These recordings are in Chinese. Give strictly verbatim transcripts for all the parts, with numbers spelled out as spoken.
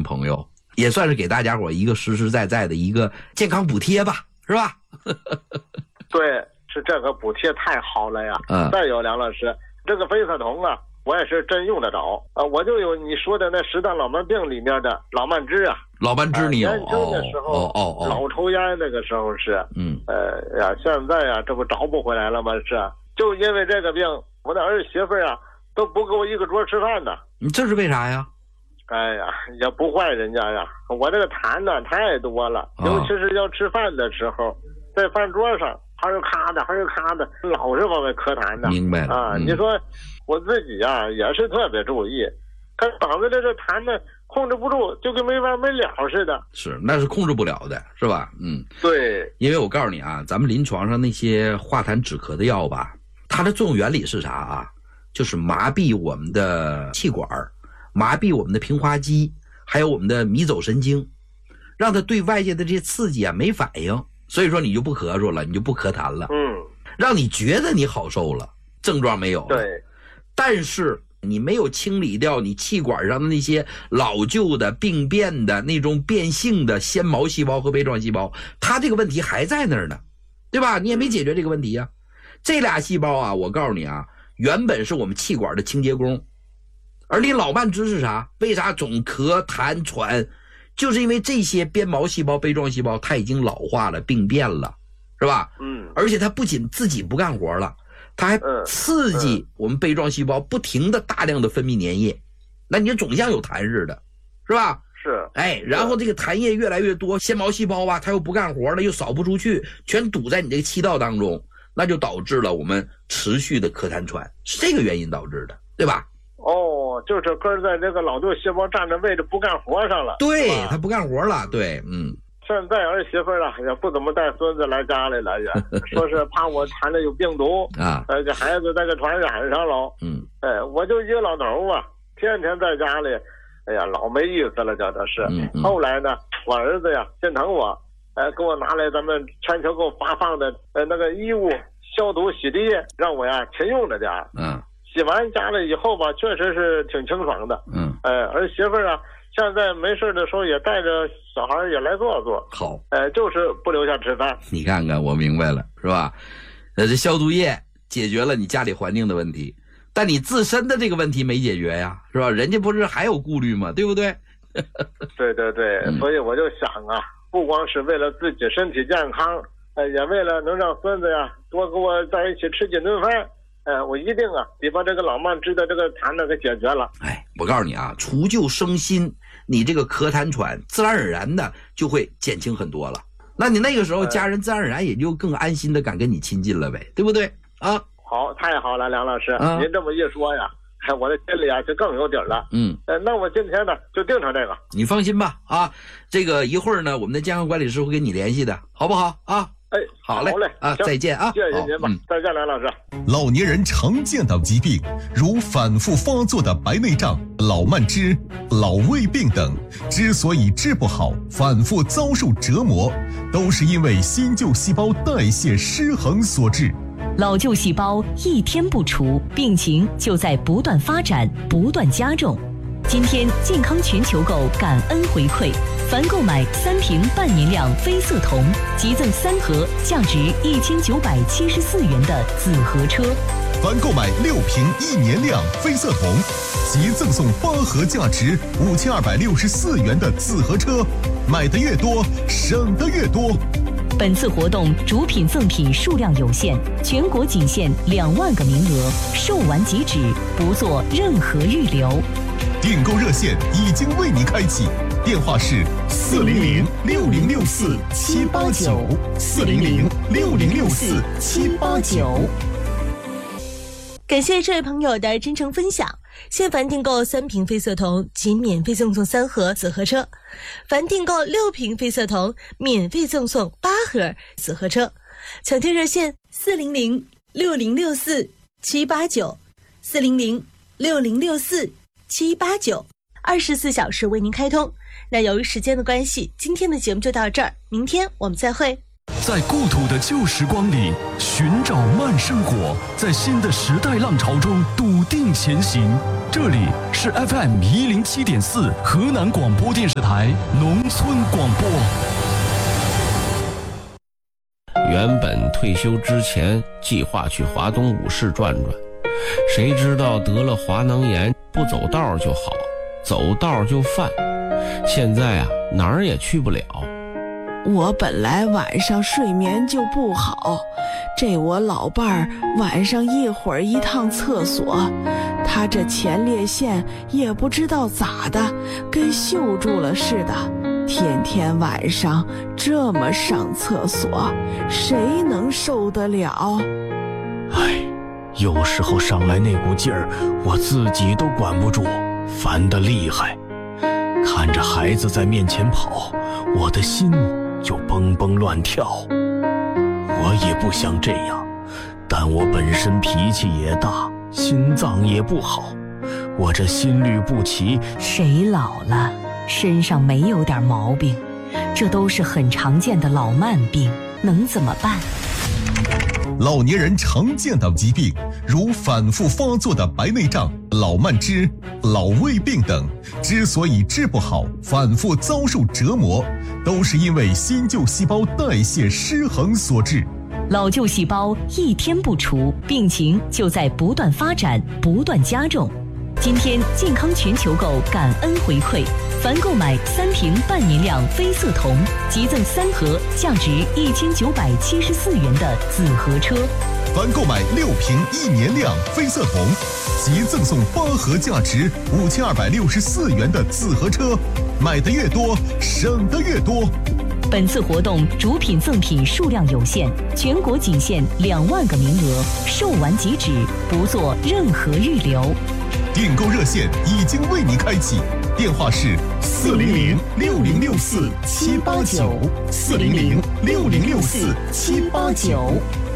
朋友，也算是给大家伙一个实实在在的一个健康补贴吧，是吧？ 对，是这个补贴太好了呀。嗯。再有梁老师，这个非色酮啊，我也是真用得着啊！我就有你说的那十大老慢病里面的老慢支啊， 老慢支你有？ 年轻的时候，哦哦哦，老抽烟那个时候是，嗯，呃呀，现在呀，这不找不回来了吗？是，就因为这个病，我的儿媳妇啊都不跟我一个桌吃饭呢。 你这是为啥呀？ 哎呀，也不怪人家呀，我这个痰呢太多了，哦、尤其是要吃饭的时候，在饭桌上还是咔的，还是咔的，老是往外咳痰的。 明白了啊、嗯？你说。我自己呀、啊、也是特别注意，看嗓子这这痰呢控制不住，就跟没完没了似的。 是，那是控制不了的，是吧？嗯， 对。 因为我告诉你啊，咱们临床上那些化痰止咳的药吧，它的作用原理是啥啊？就是麻痹我们的气管，麻痹我们的平滑肌，还有我们的迷走神经，让它对外界的这些刺激啊没反应，所以说你就不咳嗽了，你就不咳痰了。 嗯， 让你觉得你好受了，症状没有了。 对。 但是你没有清理掉你气管上的那些老旧的病变的那种变性的纤毛细胞和杯状细胞，它这个问题还在那儿呢，对吧？你也没解决这个问题啊。这俩细胞啊，我告诉你啊，原本是我们气管的清洁工，而你老慢支是啥？为啥总咳痰喘？就是因为这些鞭毛细胞、杯状细胞它已经老化了、病变了，是吧？ 嗯。 而且它不仅自己不干活了，它还刺激我们杯状细胞不停的大量的分泌粘液，那你就总像有痰似的，是吧？ 是。 哎，然后这个痰液越来越多，纤毛细胞啊，它又不干活了，又扫不出去，全堵在你这个气道当中，那就导致了我们持续的咳痰喘，是这个原因导致的，对吧？ 哦，就是根在这个老旧细胞占着位置不干活上了。 对，它不干活了，对，嗯。 现在儿媳妇啊也不怎么带孙子来家里了，也说是怕我痰里有病毒啊，呃，这孩子再给传染上了。 嗯， 哎，我就一个老头啊，天天在家里，哎呀，老没意思了，叫这是。 嗯嗯、 后来呢，我儿子呀心疼我，哎，给我拿来咱们全球给我发放的呃那个衣物消毒洗涤液，让我呀勤用着点。 嗯， 洗完家里以后吧，确实是挺清爽的。 嗯， 哎，儿媳妇啊。现在没事的时候也带着小孩也来坐坐， 好， 呃，就是不留下吃饭。 你看看，我明白了，是吧？呃，这消毒液解决了你家里环境的问题，但你自身的这个问题没解决呀，是吧？人家不是还有顾虑吗？对不对？ 对对对、嗯，所以我就想啊，不光是为了自己身体健康，呃，也为了能让孙子呀多跟我在一起吃几顿饭。呃，我一定啊，得把这个老慢支的这个痰呢给解决了。 哎，我告诉你啊，除旧生新，你这个咳痰喘自然而然的就会减轻很多了。那你那个时候家人自然而然也就更安心的敢跟你亲近了呗，对不对啊？ 好，太好了，梁老师， 啊、 您这么一说呀，哎，我的心里啊就更有底了。 嗯， 呃，那我今天呢就定成这个。 你放心吧，啊，这个一会儿呢，我们的健康管理师会跟你联系的，好不好啊？ 哎， 好嘞， 好嘞啊，再见啊！ 谢谢您吧、嗯，再见，梁老师。 老年人常见的疾病，如反复发作的白内障、老慢支、老胃病等，之所以治不好，反复遭受折磨，都是因为新旧细胞代谢失衡所致。 老旧细胞一天不除，病情就在不断发展、不断加重。今天健康全球购感恩回馈，凡购买三瓶半年量非色酮，即赠三盒价值一千九百七十四元的紫河车； 凡购买六瓶一年量非色酮，即赠送八盒价值五千二百六十四元的紫河车。买的越多，省的越多。 本次活动主品赠品数量有限，全国仅限两万个名额，售完即止，不做任何预留。 订购热线已经为你开启，电话是四零零六零六四七八九，四零零六零六四七八九。 感谢这位朋友的真诚分享。现凡订购三瓶非色酮，即免费赠送三盒紫河车；凡订购六瓶非色酮，免费赠送八盒紫河车。抢订热线四零零六零六四七八九，四零零六零六四七八九，二十四小时为您开通。那由于时间的关系，今天的节目就到这儿，明天我们再会。 在故土的旧时光里寻找慢生活，在新的时代浪潮中笃定前行。 这里是 F M 一零七点四河南广播电视台农村广播。 原本退休之前计划去华东五市转转，谁知道得了滑囊炎，不走道就好，走道就犯，现在啊哪儿也去不了。 我本来晚上睡眠就不好，这我老伴儿晚上一会儿一趟厕所，他这前列腺也不知道咋的，跟锈住了似的，天天晚上这么上厕所，谁能受得了？ 哎，有时候上来那股劲儿，我自己都管不住，烦得厉害。看着孩子在面前跑，我的心就蹦蹦乱跳。我也不想这样，但我本身脾气也大，心脏也不好，我这心律不齐。 谁老了身上没有点毛病？这都是很常见的老慢病，能怎么办？ 老年人常见的疾病，如反复发作的白内障、老慢支、老胃病等，之所以治不好，反复遭受折磨，都是因为新旧细胞代谢失衡所致。 老旧细胞一天不除，病情就在不断发展、不断加重。今天健康全球购感恩回馈，凡购买三瓶半年量非色酮，即赠三盒价值一千九百七十四元的紫河车； 凡购买六瓶一年量非色酮，即赠送八盒价值五千二百六十四元的紫河车。买的越多，省的越多。 本次活动主品赠品数量有限，全国仅限两万个名额，售完即止，不做任何预留。 订购热线已经为你开启，电话是四零零六零六四七八九，四零零六零六四七八九。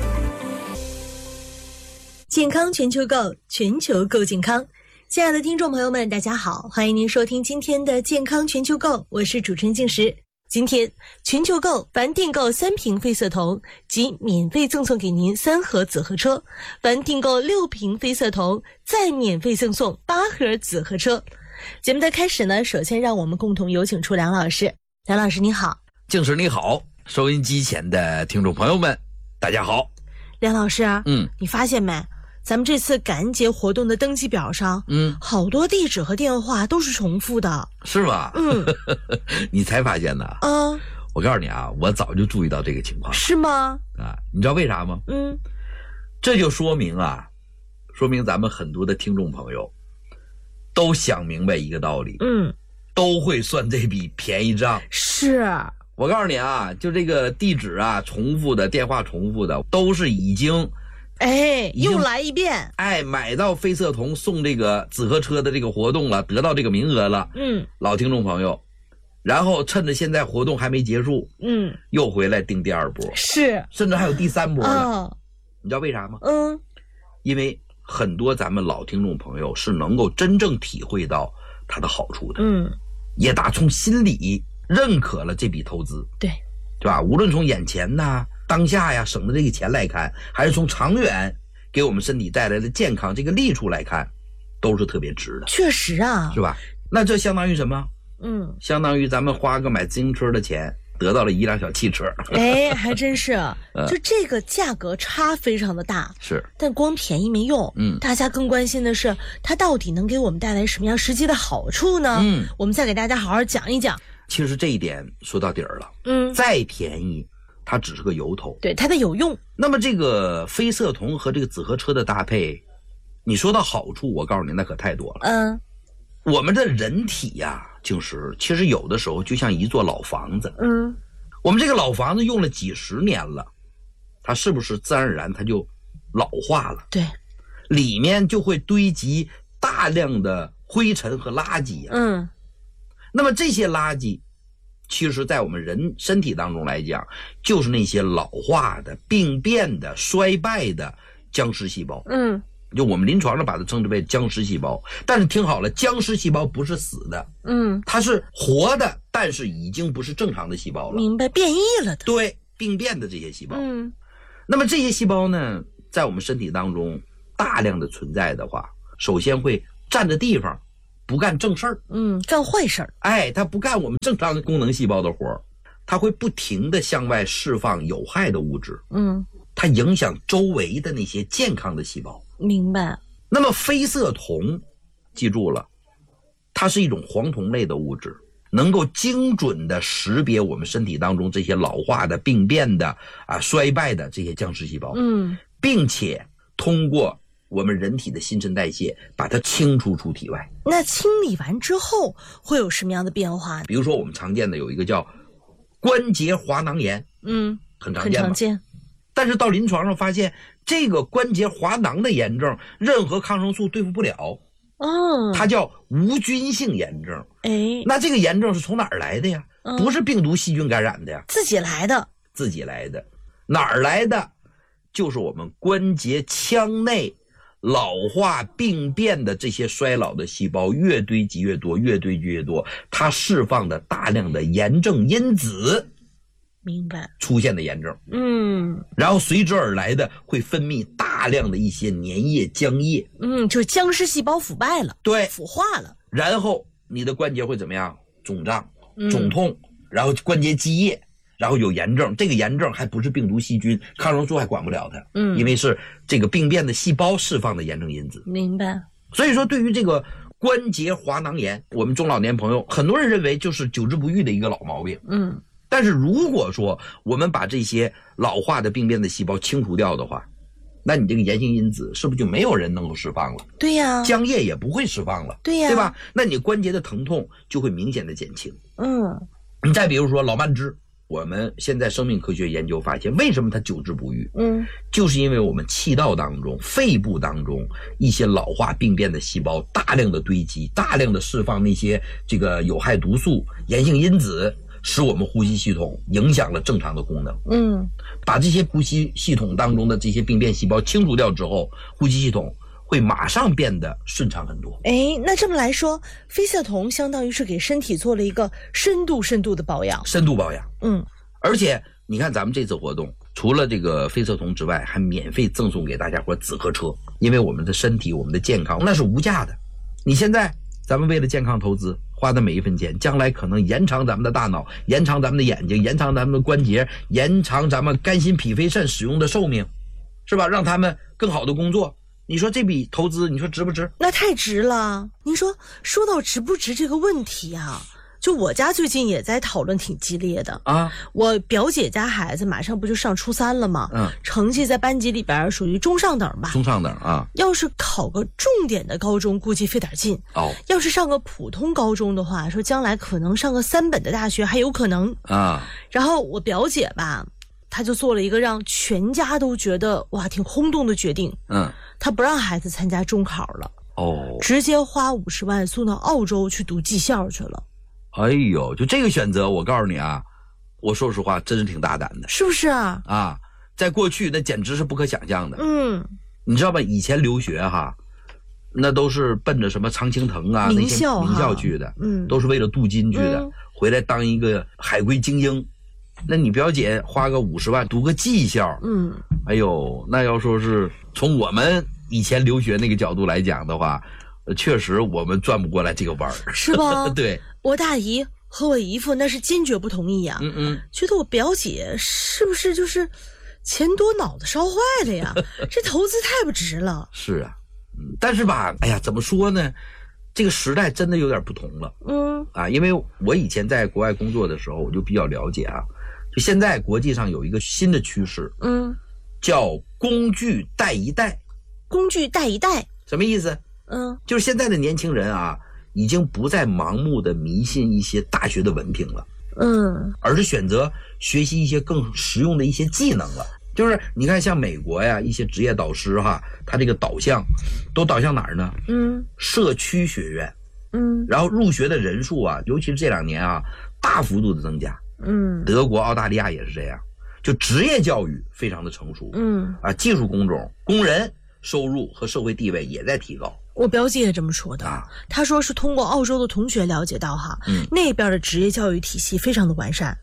健康全球购，全球购健康。亲爱的听众朋友们，大家好，欢迎您收听今天的健康全球购，我是主持人静时。今天全球购凡订购三瓶非色酮，即免费赠送给您三盒紫河车；凡订购六瓶非色酮，再免费赠送八盒紫河车。节目的开始呢，首先让我们共同有请出梁老师。梁老师你好。 静时你好，收音机前的听众朋友们大家好。 梁老师啊， 嗯， 你发现没？咱们这次感恩节活动的登记表上，嗯，好多地址和电话都是重复的， 是吗？ 嗯， 你才发现呢？ 啊， 我告诉你啊，我早就注意到这个情况。 是吗？ 啊，你知道为啥吗？ 嗯， 这就说明啊，说明咱们很多的听众朋友都想明白一个道理， 嗯， 都会算这笔便宜账。 是， 我告诉你啊，就这个地址啊，重复的电话重复的，都是已经。 哎，又来一遍！ 哎，买到非色酮送这个紫河车的这个活动了，得到这个名额了。 嗯， 老听众朋友，然后趁着现在活动还没结束， 嗯， 又回来订第二波， 是， 甚至还有第三波了。 哦、 你知道为啥吗？ 嗯， 因为很多咱们老听众朋友是能够真正体会到它的好处的， 嗯， 也打从心里认可了这笔投资， 对， 是吧？无论从眼前呐。当下呀，省的这个钱来看，还是从长远给我们身体带来的健康这个利处来看，都是特别值的。 确实啊， 是吧？那这相当于什么？ 嗯， 相当于咱们花个买自行车的钱，得到了一辆小汽车。 哎，还真是，就这个价格差非常的大。 是， 但光便宜没用。嗯，大家更关心的是，它到底能给我们带来什么样实际的好处呢？嗯，我们再给大家好好讲一讲。 其实这一点说到底儿了。 嗯， 再便宜。它只是个由头， 对它的有用。 那么这个非色酮和这个紫河车的搭配，你说到好处，我告诉你那可太多了。 嗯， 我们的人体呀、啊，就是其实有的时候就像一座老房子。 嗯， 我们这个老房子用了几十年了，它是不是自然而然它就老化了？ 对， 里面就会堆积大量的灰尘和垃圾呀、啊。 嗯， 那么这些垃圾。其实在我们人身体当中来讲，就是那些老化的、病变的、衰败的僵尸细胞。 嗯， 就我们临床上把它称之为僵尸细胞。但是听好了，僵尸细胞不是死的， 嗯， 它是活的，但是已经不是正常的细胞了。 明白，变异了的。 对，病变的这些细胞。 嗯， 那么这些细胞呢，在我们身体当中大量的存在的话，首先会占着地方，不干正事儿， 嗯，干坏事儿。 哎，它不干我们正常功能细胞的活儿，它会不停地向外释放有害的物质， 嗯， 它影响周围的那些健康的细胞。 明白。 那么非色酮，记住了，它是一种黄酮类的物质，能够精准地识别我们身体当中这些老化的、病变的、啊衰败的这些僵尸细胞， 嗯， 并且通过我们人体的新陈代谢把它清除出体外。 那清理完之后会有什么样的变化呢？ 比如说我们常见的有一个叫关节滑囊炎， 嗯， 很常见吧， 很常见。 但是到临床上发现，这个关节滑囊的炎症，任何抗生素对付不了。 哦， 它叫无菌性炎症。 哎， 那这个炎症是从哪儿来的呀？ 嗯、 不是病毒细菌感染的呀， 自己来的。 自己来的，哪儿来的？就是我们关节腔内老化病变的这些衰老的细胞越堆积越多，越堆积越多，它释放的大量的炎症因子。 明白。 出现的炎症， 嗯， 然后随之而来的会分泌大量的一些粘液、浆液， 嗯，就是僵尸细胞腐败了， 对， 腐化了， 然后你的关节会怎么样？肿胀、 嗯、 肿痛，然后关节积液，然后有炎症。这个炎症还不是病毒、细菌，抗生素还管不了它， 嗯， 因为是这个病变的细胞释放的炎症因子。 明白。 所以说，对于这个关节滑囊炎，我们中老年朋友很多人认为就是久治不愈的一个老毛病， 嗯。 但是如果说我们把这些老化的病变的细胞清除掉的话，那你这个炎性因子是不是就没有人能够释放了？ 对呀， 浆液也不会释放了， 对呀， 对吧？那你关节的疼痛就会明显的减轻。 嗯， 你再比如说老慢支，我们现在生命科学研究发现，为什么它久治不愈？ 嗯， 就是因为我们气道当中、肺部当中一些老化病变的细胞大量的堆积，大量的释放那些这个有害毒素、炎性因子。使我们呼吸系统影响了正常的功能。 嗯， 把这些呼吸系统当中的这些病变细胞清除掉之后，呼吸系统会马上变得顺畅很多。 哎，那这么来说，非色酮相当于是给身体做了一个深度深度的保养。 深度保养。 嗯， 而且你看咱们这次活动，除了这个非色酮之外，还免费赠送给大家伙紫河车，因为我们的身体、我们的健康那是无价的。你现在咱们为了健康投资花的每一分钱，将来可能延长咱们的大脑，延长咱们的眼睛，延长咱们的关节，延长咱们肝心脾肺肾使用的寿命，是吧？让他们更好的工作。你说这笔投资，你说值不值？ 那太值了。您说说到值不值这个问题啊，就我家最近也在讨论挺激烈的啊。 我表姐家孩子马上不就上初三了吗？ 嗯， 成绩在班级里边属于中上等吧。 中上等啊。 要是考个重点的高中，估计费点劲。 哦。 要是上个普通高中的话，说将来可能上个三本的大学还有可能啊。 然后我表姐吧，她就做了一个让全家都觉得哇挺轰动的决定。 嗯。 她不让孩子参加中考了。 哦。 直接花五十万送到澳洲去读技校去了。 哎呦，就这个选择，我告诉你啊，我说实话，真是挺大胆的， 是不是啊？ 啊，在过去那简直是不可想象的。 嗯， 你知道吧？以前留学哈，那都是奔着什么常青藤啊、 名校那些名校去的， 嗯， 都是为了镀金去的， 嗯、 回来当一个海归精英。那你表姐花个五十万读个技校， 嗯， 哎呦，那要说是从我们以前留学那个角度来讲的话。确实我们转不过来这个弯儿， 是吧？ 对， 我大姨和我姨夫那是坚决不同意呀、啊。 嗯嗯， 觉得我表姐是不是就是钱多脑子烧坏了呀？这投资太不值了。 是啊，嗯，但是吧，哎呀，怎么说呢？这个时代真的有点不同了。 嗯啊，因为我以前在国外工作的时候，我就比较了解啊。就现在国际上有一个新的趋势， 嗯， 叫工具带一代。 工具带一代什么意思？ 嗯， 就是现在的年轻人啊，已经不再盲目的迷信一些大学的文凭了， 嗯， 而是选择学习一些更实用的一些技能了。就是你看，像美国呀，一些职业导师哈，他这个导向都导向哪儿呢？ 嗯， 社区学院， 嗯， 然后入学的人数啊，尤其是这两年啊，大幅度的增加。 嗯， 德国、澳大利亚也是这样，就职业教育非常的成熟。 嗯， 啊，技术工种、工人收入和社会地位也在提高。 我表姐也这么说的， 啊， 她说是通过澳洲的同学了解到哈， 嗯， 那边的职业教育体系非常的完善，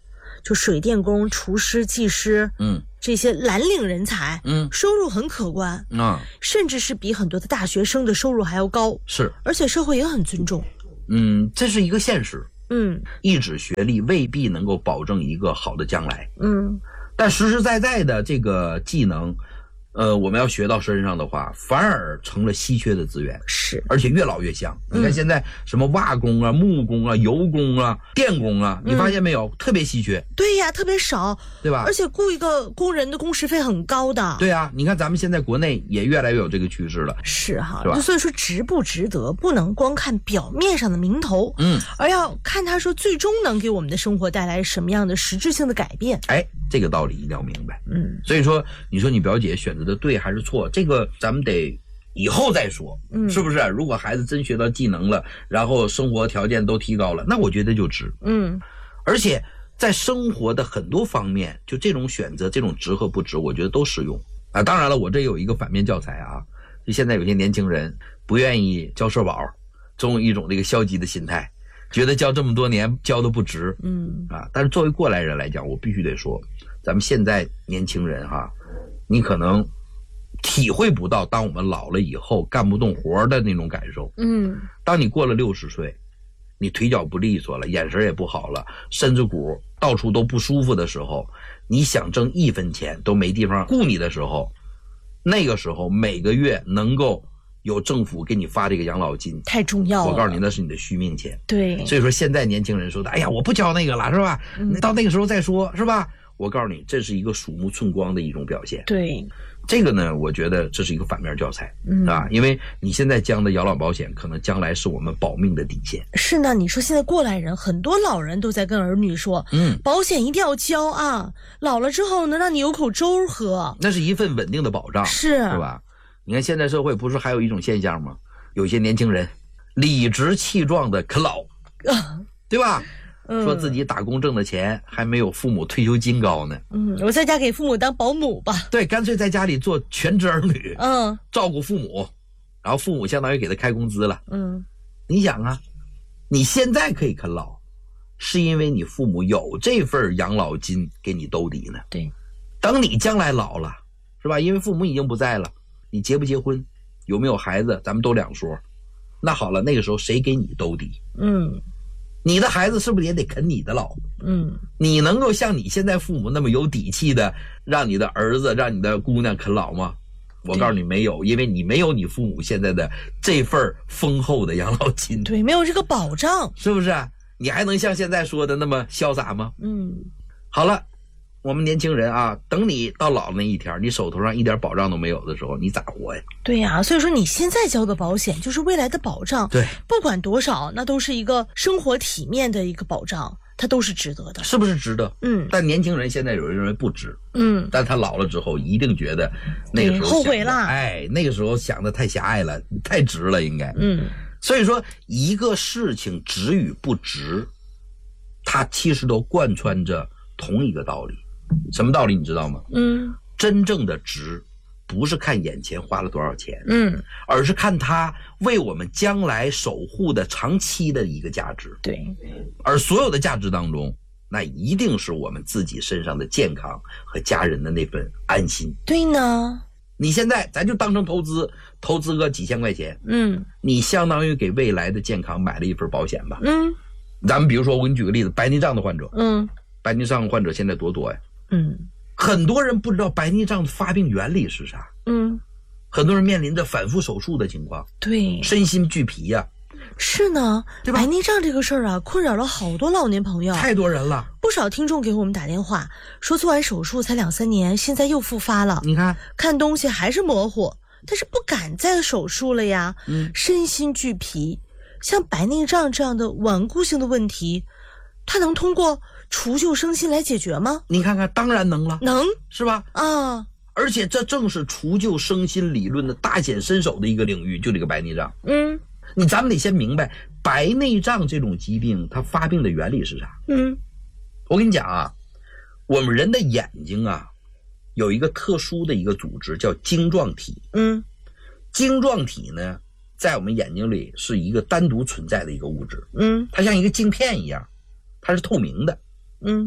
就水电工、厨师、技师， 嗯， 这些蓝领人才， 嗯， 收入很可观啊， 甚至是比很多的大学生的收入还要高， 是， 而且社会也很尊重。 嗯，这是一个现实。 嗯， 一纸学历未必能够保证一个好的将来。 嗯， 但实实在在的这个技能，呃，我们要学到身上的话，反而成了稀缺的资源。 是， 而且越老越香。你看现在什么瓦工啊、木工啊、油工啊、电工啊，你发现没有？嗯、特别稀缺。 对呀，特别少， 对吧？ 而且雇一个工人的工时费很高的。 对呀，你看咱们现在国内也越来越有这个趋势了。 是哈， 是吧？ 所以说值不值得，不能光看表面上的名头， 嗯， 而要看他说最终能给我们的生活带来什么样的实质性的改变。 哎，这个道理一定要明白。 嗯， 所以说，你说你表姐选择的对还是错？这个咱们得以后再说， 嗯， 是不是？如果孩子真学到技能了，然后生活条件都提高了，那我觉得就值。 嗯， 而且在生活的很多方面，就这种选择，这种值和不值，我觉得都适用啊。当然了，我这有一个反面教材啊，就现在有些年轻人不愿意交社保，总有一种这个消极的心态，觉得交这么多年交的不值， 嗯啊。但是作为过来人来讲，我必须得说，咱们现在年轻人哈，你可能体会不到当我们老了以后干不动活的那种感受。 嗯， 当你过了六十岁，你腿脚不利索了，眼神也不好了，身子骨到处都不舒服的时候，你想挣一分钱都没地方雇你的时候，那个时候每个月能够有政府给你发这个养老金， 太重要了。 我告诉你，那是你的续命钱。 对， 所以说现在年轻人说的，哎呀，我不交那个了，是吧？嗯、到那个时候再说，是吧？我告诉你，这是一个鼠目寸光的一种表现。 对， 这个呢，我觉得这是一个反面教材，嗯啊，因为你现在交的养老保险，可能将来是我们保命的底线。 是呢，你说现在过来人，很多老人都在跟儿女说， 嗯， 保险一定要交啊，老了之后能让你有口粥喝， 那是一份稳定的保障， 是， 是吧？你看现在社会不是还有一种现象吗？有些年轻人理直气壮的啃老，对吧？ 嗯、 说自己打工挣的钱还没有父母退休金高呢。 嗯，我在家给父母当保姆吧。 对，干脆在家里做全职儿女， 嗯， 照顾父母，然后父母相当于给他开工资了。 嗯， 你想啊，你现在可以啃老，是因为你父母有这份养老金给你兜底呢。 对， 等你将来老了，是吧？因为父母已经不在了，你结不结婚，有没有孩子，咱们都两说。那好了，那个时候谁给你兜底？ 嗯。 你的孩子是不是也得啃你的老？ 嗯， 你能够像你现在父母那么有底气的让你的儿子让你的姑娘啃老吗？我告诉你没有，因为你没有你父母现在的这份丰厚的养老金。 对，没有这个保障， 是不是？你还能像现在说的那么潇洒吗？ 嗯， 好了，我们年轻人啊，等你到老那一天，你手头上一点保障都没有的时候，你咋活呀？ 对呀、啊，所以说你现在交的保险就是未来的保障， 对， 不管多少，那都是一个生活体面的一个保障，它都是值得的， 是不是值得？ 嗯， 但年轻人现在有人认为不值， 嗯， 但他老了之后一定觉得那个时候后悔了， 哎，那个时候想的太狭隘了，太值了，应该， 嗯， 所以说一个事情值与不值，它其实都贯穿着同一个道理。什么道理你知道吗？ 嗯， 真正的值不是看眼前花了多少钱， 嗯， 而是看它为我们将来守护的长期的一个价值。 对， 而所有的价值当中，那一定是我们自己身上的健康和家人的那份安心。 对呢， 你现在咱就当成投资，投资个几千块钱， 嗯， 你相当于给未来的健康买了一份保险吧。 嗯， 咱们比如说我给你举个例子，白内障的患者， 嗯， 白内障患者现在多多呀， 嗯， 很多人不知道白内障的发病原理是啥， 嗯， 很多人面临着反复手术的情况， 对， 身心俱疲呀、啊。 是呢， 对吧？ 白内障这个事儿啊，困扰了好多老年朋友， 太多人了。 不少听众给我们打电话说，做完手术才两三年，现在又复发了。 你看， 看东西还是模糊，但是不敢再手术了呀。 嗯， 身心俱疲。像白内障这样的顽固性的问题，它能通过除旧生新来解决吗？ 你看看，当然能了， 能， 是吧？ 啊， 而且这正是除旧生新理论的大显身手的一个领域，就这个白内障。 嗯。 你咱们得先明白白内障这种疾病它发病的原理是啥。 嗯， 我跟你讲啊，我们人的眼睛啊有一个特殊的一个组织叫晶状体。 嗯， 晶状体呢在我们眼睛里是一个单独存在的一个物质。 嗯， 它像一个镜片一样，它是透明的。 嗯，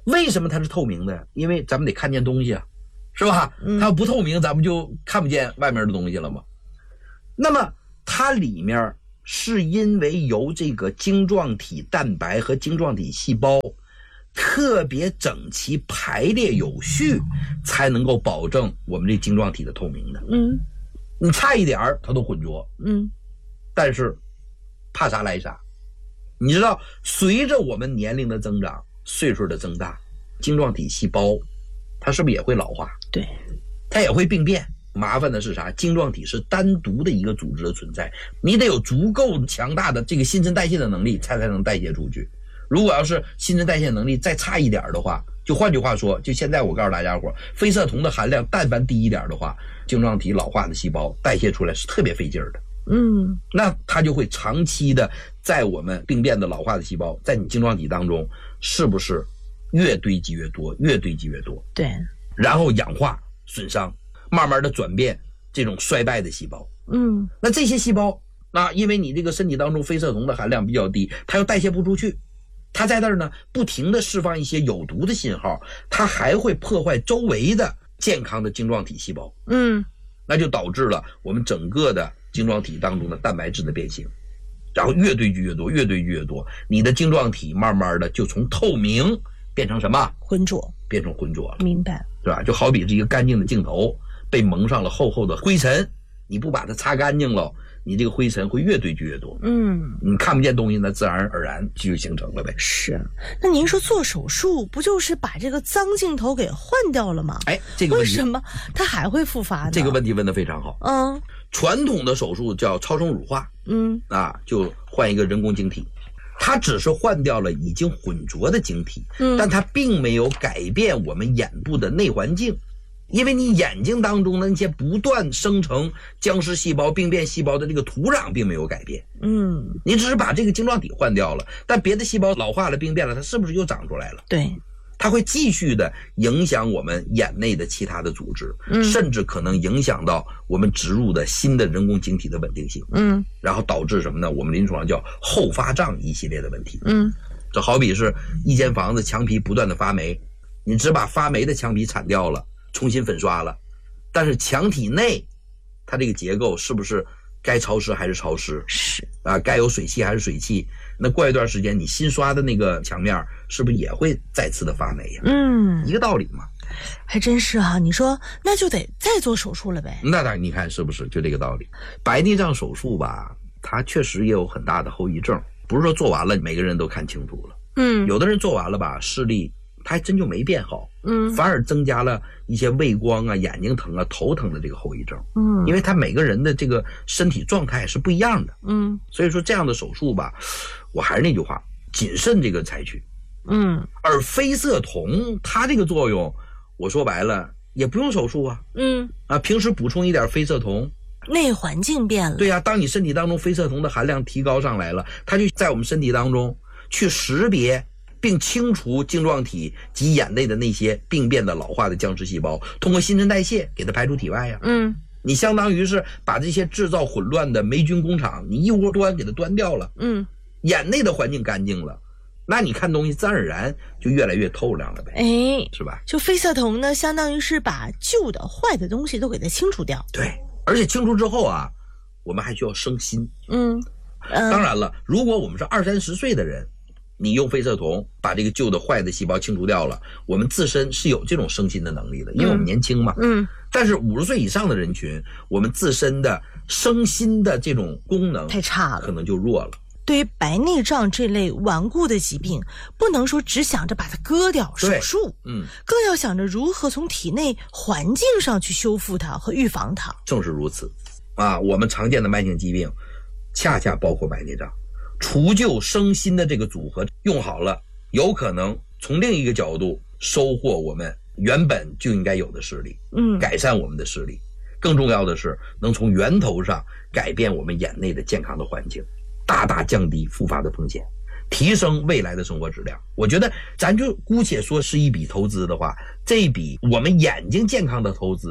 为什么它是透明的？因为咱们得看见东西啊，是吧？它要不透明，咱们就看不见外面的东西了嘛。那么它里面是因为由这个晶状体蛋白和晶状体细胞特别整齐排列有序，才能够保证我们这晶状体的透明的。 嗯， 你差一点它都浑浊。 嗯， 但是怕啥来啥。你知道，随着我们年龄的增长，岁数的增大，晶状体细胞它是不是也会老化？ 对， 它也会病变。麻烦的是啥？晶状体是单独的一个组织的存在，你得有足够强大的这个新陈代谢的能力，才才能代谢出去。如果要是新陈代谢能力再差一点的话，就换句话说，就现在我告诉大家伙，非色酮的含量但凡低一点的话，晶状体老化的细胞代谢出来是特别费劲儿的。 嗯， 那它就会长期的在我们病变的老化的细胞，在你晶状体当中，是不是越堆积越多，越堆积越多？ 对， 然后氧化损伤，慢慢的转变这种衰败的细胞。 嗯， 那这些细胞，那因为你这个身体当中非色酮的含量比较低，它又代谢不出去，它在那儿呢不停的释放一些有毒的信号，它还会破坏周围的健康的晶状体细胞。 嗯， 那就导致了我们整个的晶状体当中的蛋白质的变形，然后越堆积越多，越堆积越多，你的晶状体慢慢的就从透明变成什么？ 浑浊， 变成浑浊了。 明白， 是吧？就好比是一个干净的镜头被蒙上了厚厚的灰尘，你不把它擦干净了，你这个灰尘会越堆积越多。 嗯， 你看不见东西，那自然而然就形成了呗。 是。那您说做手术不就是把这个脏镜头给换掉了吗？ 哎，这个问题为什么它还会复发呢？ 这个问题问得非常好。 嗯， 传统的手术叫超声乳化， 嗯啊，就换一个人工晶体。它只是换掉了已经混浊的晶体， 嗯， 但它并没有改变我们眼部的内环境，因为你眼睛当中的那些不断生成僵尸细胞、病变细胞的这个土壤并没有改变， 嗯， 你只是把这个晶状体换掉了，但别的细胞老化了、病变了，它是不是又长出来了？ 对， 它会继续的影响我们眼内的其他的组织， 嗯， 甚至可能影响到我们植入的新的人工晶体的稳定性， 嗯，然后导致什么呢？我们临床上叫后发胀一系列的问题， 嗯， 这好比是一间房子墙皮不断的发霉，你只把发霉的墙皮铲掉了，重新粉刷了，但是墙体内它这个结构是不是该潮湿还是潮湿？ 是啊，该有水汽还是水汽？那过一段时间你新刷的那个墙面是不是也会再次的发霉呀？ 嗯， 一个道理嘛。 还真是哈、啊，你说那就得再做手术了呗？ 那当然，你看是不是就这个道理？白内障手术吧，它确实也有很大的后遗症，不是说做完了每个人都看清楚了。 嗯， 有的人做完了吧，视力它还真就没变好， 嗯， 反而增加了一些畏光啊、眼睛疼啊、头疼的这个后遗症。 嗯， 因为他每个人的这个身体状态是不一样的。 嗯， 所以说这样的手术吧，我还是那句话，谨慎这个采取。 嗯， 而非色酮它这个作用，我说白了也不用手术啊。 嗯， 啊，平时补充一点非色酮， 内环境变了。 对呀、啊，当你身体当中非色酮的含量提高上来了，它就在我们身体当中去识别并清除晶状体及眼内的那些病变的老化的僵尸细胞，通过新陈代谢给它排出体外呀。 嗯， 你相当于是把这些制造混乱的霉菌工厂，你一窝端给它端掉了。 嗯， 眼内的环境干净了，那你看东西自然而然就越来越透亮了呗。 哎， 是吧？ 就非色酮呢，相当于是把旧的坏的东西都给它清除掉。 对，而且清除之后啊，我们还需要生新。 嗯，呃、 当然了，如果我们是二三十岁的人，你用非色酮把这个旧的坏的细胞清除掉了，我们自身是有这种生新的能力的，因为我们年轻嘛。 嗯。 但是五十岁以上的人群，我们自身的生新的这种功能太差了， 可能就弱了。 对于白内障这类顽固的疾病，不能说只想着把它割掉手术， 嗯， 更要想着如何从体内环境上去修复它和预防它。 正是如此，啊，我们常见的慢性疾病，恰恰包括白内障。除旧生新的这个组合用好了，有可能从另一个角度收获我们原本就应该有的视力， 嗯， 改善我们的视力。更重要的是，能从源头上改变我们眼内的健康的环境，大大降低复发的风险，提升未来的生活质量。我觉得咱就姑且说是一笔投资的话，这一笔我们眼睛健康的投资，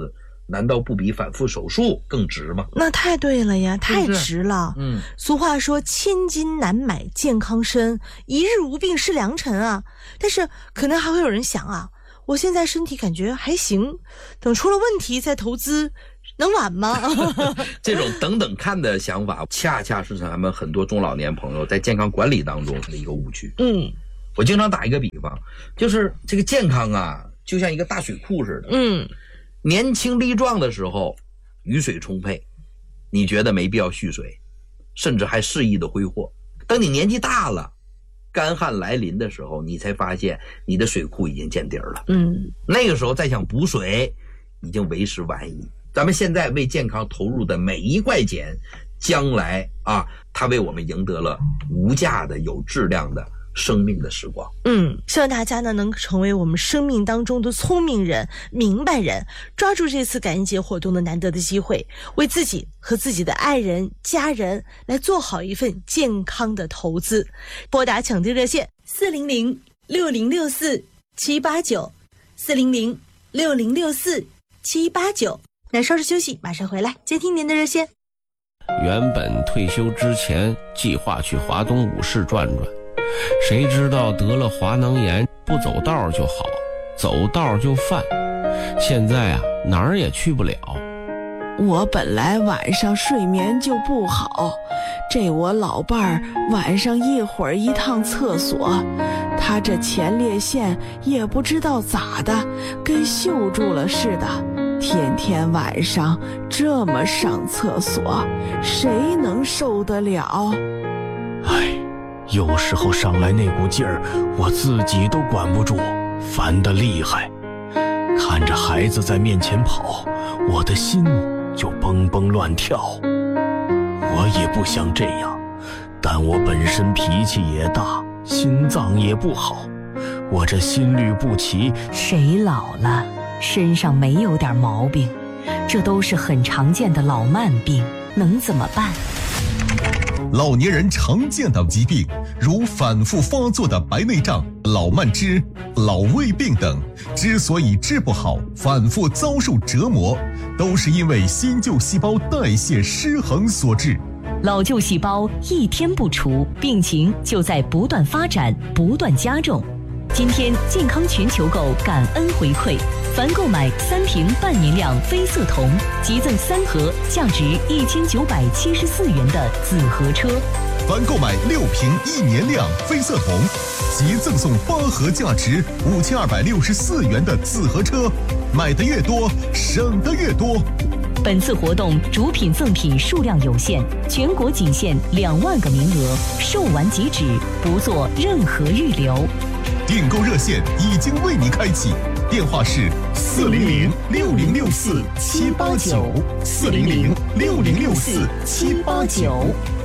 难道不比反复手术更值吗？ 那太对了呀，太值了。 嗯， 俗话说千金难买健康身，一日无病是良辰啊。但是可能还会有人想啊，我现在身体感觉还行，等出了问题再投资能晚吗？ 这种等等看的想法，恰恰是咱们很多中老年朋友在健康管理当中的一个误区。 嗯， 我经常打一个比方，就是这个健康啊，就像一个大水库似的。 嗯， 年轻力壮的时候，雨水充沛，你觉得没必要蓄水，甚至还肆意的挥霍。等你年纪大了，干旱来临的时候，你才发现你的水库已经见底儿了。 嗯， 那个时候再想补水，已经为时晚矣。咱们现在为健康投入的每一块钱，将来啊，它为我们赢得了无价的、有质量的生命的时光。 嗯，希望大家呢能成为我们生命当中的聪明人、明白人，抓住这次感恩节活动的难得的机会，为自己和自己的爱人、家人来做好一份健康的投资。拨打抢救热线四零零六零六四七八九，四零零六零六四七八九。那稍事休息，马上回来接听您的热线。 原本退休之前计划去华东五市转转，谁知道得了滑囊炎，不走道就好，走道就犯。现在啊，哪儿也去不了。 我本来晚上睡眠就不好，这我老伴儿晚上一会儿一趟厕所，他这前列腺也不知道咋的，跟锈住了似的，天天晚上这么上厕所，谁能受得了？ 唉，有时候上来那股劲儿，我自己都管不住，烦得厉害。看着孩子在面前跑，我的心就蹦蹦乱跳。我也不想这样，但我本身脾气也大，心脏也不好，我这心律不齐。 谁老了身上没有点毛病？这都是很常见的老慢病，能怎么办？ 老年人常见的疾病，如反复发作的白内障、老慢支、老胃病等，之所以治不好，反复遭受折磨，都是因为新旧细胞代谢失衡所致。 老旧细胞一天不除，病情就在不断发展、不断加重。今天健康全球购感恩回馈，凡购买三瓶半年量飞色铜，即赠三盒价值一千九百七十四元的紫河车； 凡购买六瓶一年量飞色铜，即赠送八盒价值五千二百六十四元的紫河车。买的越多，省的越多。 本次活动主品赠品数量有限，全国仅限两万个名额，售完即止，不做任何预留。 订购热线已经为你开启，电话是四零零六零六四七八九，四零零六零六四七八九。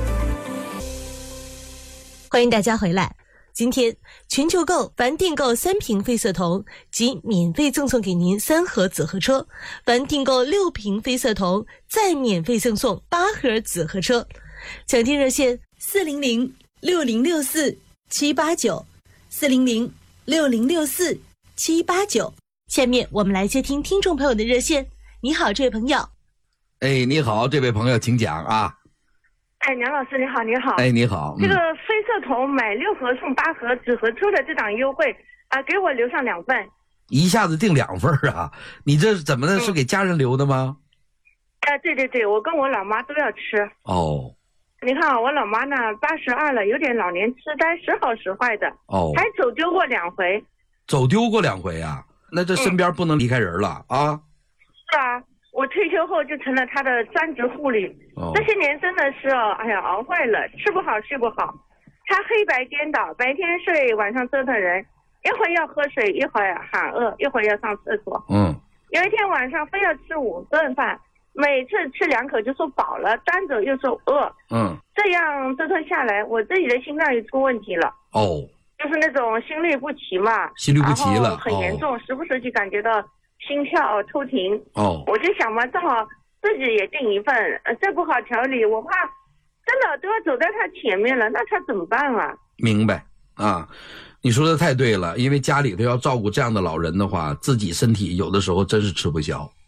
欢迎大家回来。今天全球购凡订购三瓶飞色铜，即免费赠送给您三盒紫河车；凡订购六瓶飞色铜，再免费赠送八盒紫河车。抢订热线四零零六零六四七八九，四零零六零六四七八九。下面我们来接听听众朋友的热线。你好，这位朋友。 哎，你好，这位朋友，请讲啊。 哎，梁老师你好，你好。 哎，你好。 这个飞色铜买六盒送八盒紫河车的这档优惠啊、呃，给我留上两份。 一下子订两份啊？你这怎么的？是给家人留的吗？ 哎、嗯呃，对对对，我跟我老妈都要吃。 哦。 你看啊，我老妈呢八十二了，有点老年痴呆，时好时坏的。 哦。还走丢过两回。 走丢过两回啊？那这身边不能离开人了、嗯、啊？ 是啊。我退休后就成了他的专职护理、哦、这些年真的是哦，哎呀，熬坏了，吃不好睡不好，他黑白颠倒，白天睡晚上折腾人，一会儿要喝水，一会儿喊饿，一会儿要上厕所。 嗯， 有一天晚上非要吃五顿饭，每次吃两口就说饱了，端走又说饿。 嗯， 这样折腾下来，我自己的心脏也出问题了。 哦，就是那种心律不齐嘛， 心律不齐了， 很严重、哦、时不时就感觉到心跳突停。 哦， 我就想嘛，正好自己也订一份，呃，再不好调理，我怕真的都要走在他前面了，那他怎么办啊？ 明白啊，你说的太对了，因为家里头要照顾这样的老人的话，自己身体有的时候真是吃不消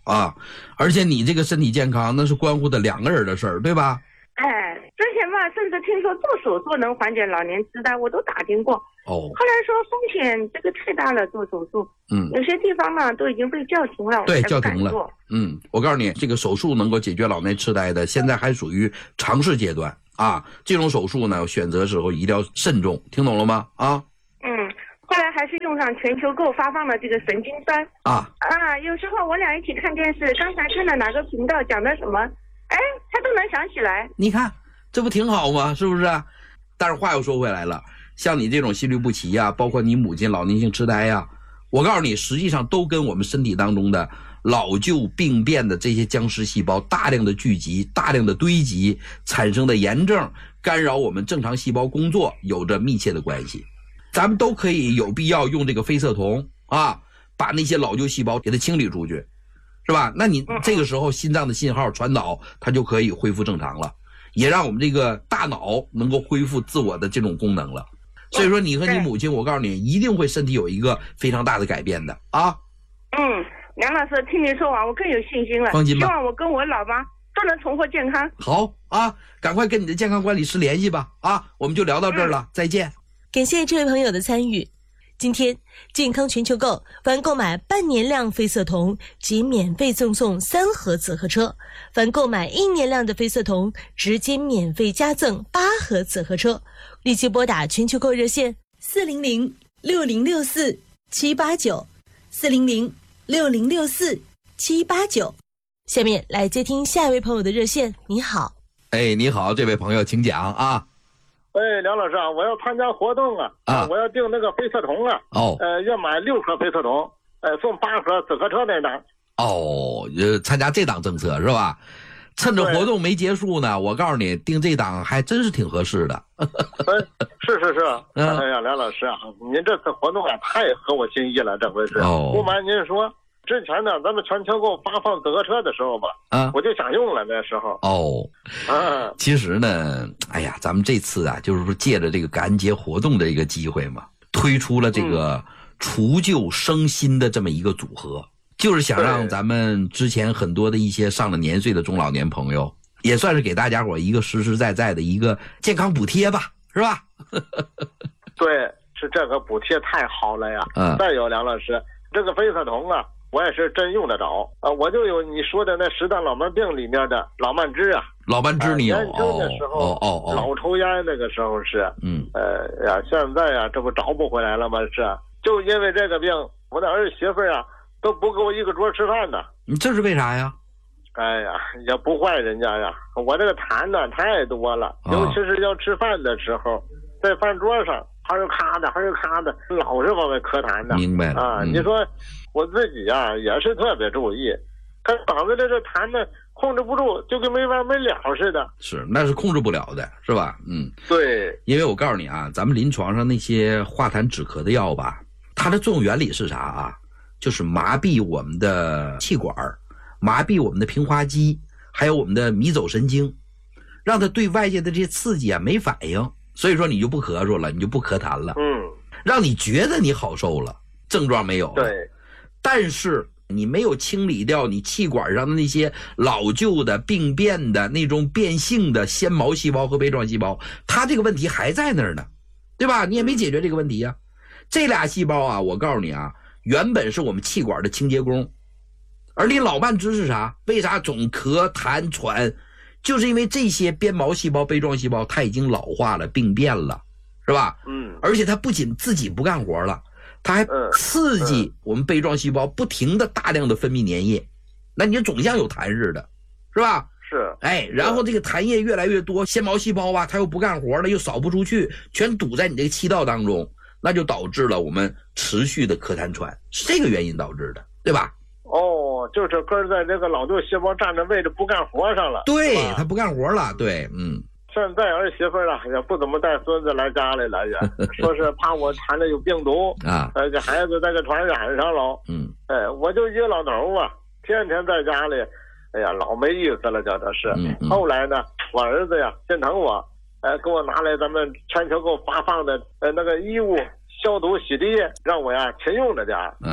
啊，而且你这个身体健康那是关乎的两个人的事儿，对吧？ 哎，之前吧，甚至听说做手术能缓解老年痴呆，我都打听过。 哦。 后来说风险这个太大了，做手术。 嗯。 有些地方呢都已经被叫停了。 对，叫停了。嗯，我告诉你，这个手术能够解决老年痴呆的，现在还属于尝试阶段啊。这种手术呢，选择时候一定要慎重，听懂了吗？啊。 嗯。后来还是用上全球购发放的这个神经酸啊啊！有时候我俩一起看电视，刚才看到哪个频道讲的什么，哎，他都能想起来。 你看，这不挺好吗？是不是？但是话又说回来了，像你这种心律不齐呀，包括你母亲老年性痴呆呀，我告诉你，实际上都跟我们身体当中的老旧病变的这些僵尸细胞大量的聚集、大量的堆积产生的炎症，干扰我们正常细胞工作，有着密切的关系。咱们都可以有必要用这个非色酮啊，把那些老旧细胞给它清理出去，是吧？那你这个时候心脏的信号传导，它就可以恢复正常了，也让我们这个大脑能够恢复自我的这种功能了。所以说，你和你母亲，我告诉你，一定会身体有一个非常大的改变的啊。 嗯，梁老师，听你说完，我更有信心了。 放心吧， 希望我跟我老妈都能重获健康。 好啊，赶快跟你的健康管理师联系吧。啊，我们就聊到这儿了，嗯、再见。 感谢这位朋友的参与。今天健康全球购凡购买半年量非色酮即免费赠送三盒紫河车，凡购买一年量的非色酮直接免费加赠八盒紫河车。立即拨打全球购热线四零零六零六四七八九四零零六零六四七八九。下面来接听下一位朋友的热线。你好。 哎，你好，这位朋友请讲啊。 哎，梁老师啊，我要参加活动啊，啊我要订那个非色酮啊， 哦， 呃，要买六盒非色酮，呃，送八盒紫河车那档。 哦，呃，参加这档政策是吧？趁着活动没结束呢，我告诉你，订这档还真是挺合适的。 是是是，嗯、哎呀，梁老师啊，您这次活动啊，太合我心意了，这回是。哦，不瞒您说。之前呢，咱们全球购发放紫河车的时候吧，啊，我就想用了那时候。 哦，啊，其实呢，哎呀，咱们这次啊，就是说借着这个感恩节活动的一个机会嘛，推出了这个除旧生新的这么一个组合，嗯、就是想让咱们之前很多的一些上了年岁的中老年朋友，也算是给大家伙一个实实在在的一个健康补贴吧，是吧？ 对，是这个补贴太好了呀。 嗯。 再有梁老师，这个非色酮啊。我也是真用得着啊！我就有你说的那十大老慢病里面的老慢支啊， 老慢支你有？ 年轻的时候， 哦哦哦， 老抽烟那个时候是， 嗯， 呃呀，现在呀，这不找不回来了吗？是，就因为这个病，我的儿媳妇啊都不跟我一个桌吃饭呢。 你这是为啥呀？ 哎呀，也不坏人家呀，我这个痰呢太多了， 哦、 尤其是要吃饭的时候，在饭桌上还是咔的，还是咔的，老是往外咳痰的。 明白了啊， 嗯、 你说。我自己啊也是特别注意，看嗓子这这痰呢控制不住，就跟没完没了似的。 是，那是控制不了的，是吧？嗯， 对。 因为我告诉你啊，咱们临床上那些化痰止咳的药吧，它的作用原理是啥啊？就是麻痹我们的气管，麻痹我们的平滑肌，还有我们的迷走神经，让它对外界的这些刺激啊没反应，所以说你就不咳嗽了，你就不咳痰了。 嗯， 让你觉得你好受了，症状没有了。 对。 但是你没有清理掉你气管上的那些老旧的病变的那种变性的纤毛细胞和杯状细胞，它这个问题还在那儿呢，对吧？你也没解决这个问题啊。这俩细胞啊，我告诉你啊，原本是我们气管的清洁工，而你老慢支是啥？为啥总咳痰喘？就是因为这些鞭毛细胞、杯状细胞它已经老化了、病变了，是吧？ 嗯。 而且它不仅自己不干活了。它还刺激我们杯状细胞不停的大量的分泌粘液，那你总像有痰似的，是吧？ 是。 哎，然后这个痰液越来越多，纤毛细胞吧，它又不干活了，又扫不出去，全堵在你这个气道当中，那就导致了我们持续的咳痰喘，是这个原因导致的，对吧？ 哦，就是根在这个老旧细胞占着位置不干活上了。 对，它不干活了，对，嗯。 现在儿媳妇啊也不怎么带孙子来家里了，也说是怕我痰里有病毒啊， 呃，给孩子再给传染上了。 嗯， 哎，我就一个老头啊，天天在家里，哎呀，老没意思了，叫他是。 嗯嗯、 后来呢，我儿子呀心疼我，哎，给我拿来咱们全球给我发放的呃那个衣物消毒洗涤液，让我呀勤用着点。 嗯，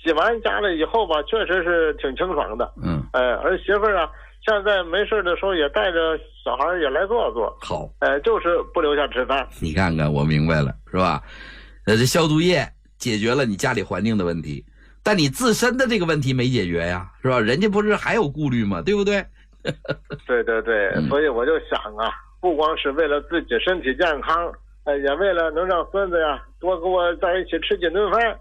洗完家了以后吧，确实是挺清爽的。 嗯， 哎，儿媳妇啊，现在没事的时候也带着小孩也来坐坐。 好， 哎，就是不留下吃饭。 你看看，我明白了，是吧？呃，这消毒液解决了你家里环境的问题，但你自身的这个问题没解决呀，是吧？人家不是还有顾虑吗？对不对？ 对对对， 嗯、 所以我就想啊，不光是为了自己身体健康，呃，也为了能让孙子呀多跟我在一起吃几顿饭。